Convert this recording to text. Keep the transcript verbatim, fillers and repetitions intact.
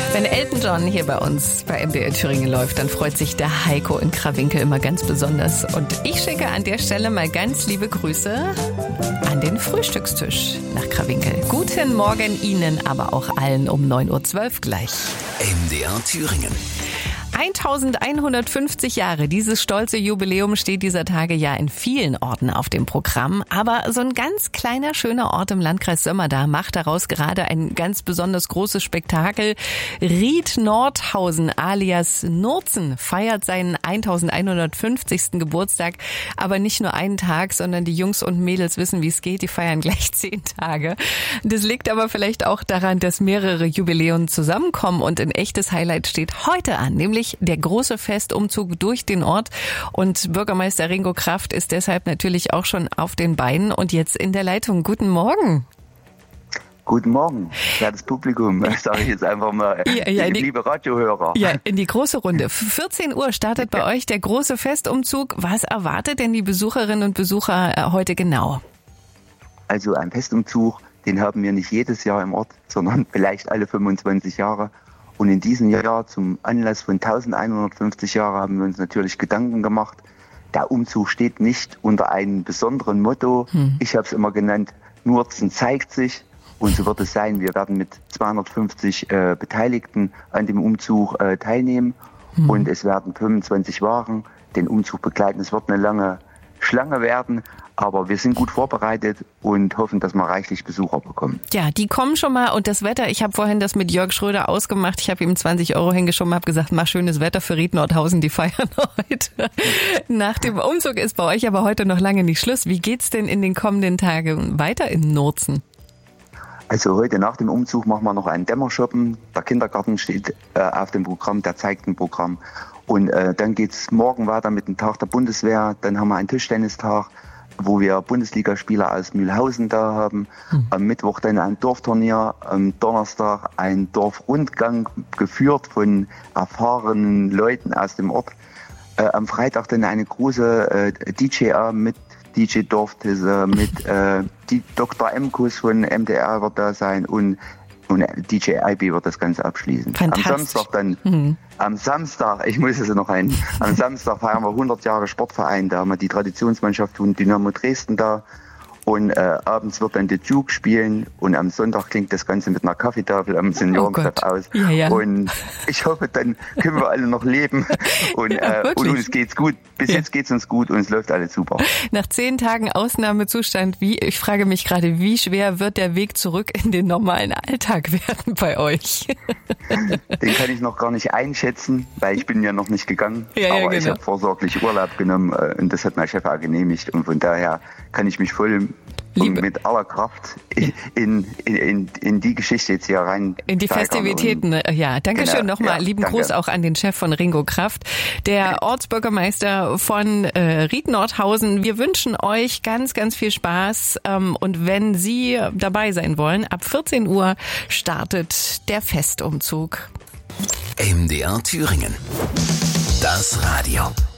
Wenn Elton John hier bei uns bei M D R Thüringen läuft, dann freut sich der Heiko in Krawinkel immer ganz besonders. Und ich schicke an der Stelle mal ganz liebe Grüße an den Frühstückstisch nach Krawinkel. Guten Morgen Ihnen, aber auch allen um neun Uhr zwölf gleich. M D R Thüringen. elfhundertfünfzig Jahre, dieses stolze Jubiläum steht dieser Tage ja in vielen Orten auf dem Programm. Aber so ein ganz kleiner, schöner Ort im Landkreis Sömmerda macht daraus gerade ein ganz besonders großes Spektakel. Ried Nordhausen alias Nurzen feiert seinen elfhundertfünfzigsten Geburtstag. Aber nicht nur einen Tag, sondern die Jungs und Mädels wissen, wie es geht. Die feiern gleich zehn Tage. Das liegt aber vielleicht auch daran, dass mehrere Jubiläen zusammenkommen. Und ein echtes Highlight steht heute an, nämlich der große Festumzug durch den Ort. Und Bürgermeister Ringo Kraft ist deshalb natürlich auch schon auf den Beinen und jetzt in der Leitung. Guten Morgen. Guten Morgen, wertes Publikum, sage ich jetzt einfach mal, ja, ja, die, liebe Radiohörer. Ja, in die große Runde. vierzehn Uhr startet bei euch der große Festumzug. Was erwartet denn die Besucherinnen und Besucher heute genau? Also ein Festumzug, den haben wir nicht jedes Jahr im Ort, sondern vielleicht alle fünfundzwanzig Jahre. Und in diesem Jahr zum Anlass von elfhundertfünfzig Jahren haben wir uns natürlich Gedanken gemacht. Der Umzug steht nicht unter einem besonderen Motto. Hm. Ich habe es immer genannt, Nurzen zeigt sich. Und so wird es sein. Wir werden mit zweihundertfünfzig äh, Beteiligten an dem Umzug äh, teilnehmen. Hm. Und es werden fünfundzwanzig Wagen den Umzug begleiten. Es wird eine lange Schlange werden. Aber wir sind gut vorbereitet und hoffen, dass wir reichlich Besucher bekommen. Ja, die kommen schon mal. Und das Wetter, ich habe vorhin das mit Jörg Schröder ausgemacht. Ich habe ihm zwanzig Euro hingeschoben, habe gesagt, mach schönes Wetter für Ried Nordhausen, die feiern heute. Nach dem Umzug ist bei euch aber heute noch lange nicht Schluss. Wie geht's denn in den kommenden Tagen weiter in Nurzen? Also heute nach dem Umzug machen wir noch einen Dämmershoppen. Der Kindergarten steht äh, auf dem Programm, der zeigt ein Programm. Und äh, dann geht's morgen weiter mit dem Tag der Bundeswehr. Dann haben wir einen Tischtennistag, wo wir Bundesligaspieler aus Mühlhausen da haben. Hm. Am Mittwoch dann ein Dorfturnier, am Donnerstag ein Dorfrundgang, geführt von erfahrenen Leuten aus dem Ort. Äh, am Freitag dann eine große äh, D J-A mit D J Dorftisse, mit äh, die Doktor Emkus von M D R wird da sein und Und D J I B wird das Ganze abschließen. Am Samstag dann, mhm. am Samstag, ich muss es noch ein, am Samstag feiern wir hundert Jahre Sportverein, da haben wir die Traditionsmannschaft von Dynamo Dresden da. Und äh, abends wird dann der Duke spielen und am Sonntag klingt das Ganze mit einer Kaffeetafel am Seniorentreff oh aus. Ja, ja. Und ich hoffe, dann können wir alle noch leben und, ja, äh, und uns geht's gut. Bis ja. jetzt geht's uns gut und es läuft alles super. Nach zehn Tagen Ausnahmezustand, wie, ich frage mich gerade, wie schwer wird der Weg zurück in den normalen Alltag werden bei euch? Den kann ich noch gar nicht einschätzen, weil ich bin ja noch nicht gegangen. Ja, ja, aber genau. Ich habe vorsorglich Urlaub genommen und das hat mein Chef auch genehmigt und von daher kann ich mich voll und mit aller Kraft in, in, in, in die Geschichte jetzt hier rein. In die Festivitäten, und, ja. Dankeschön genau, nochmal. Ja, lieben danke. Gruß auch an den Chef von Ringo Kraft, der Ortsbürgermeister von äh, Ried Nordhausen. Wir wünschen euch ganz, ganz viel Spaß. Ähm, und wenn Sie dabei sein wollen, ab vierzehn Uhr startet der Festumzug. M D R Thüringen. Das Radio.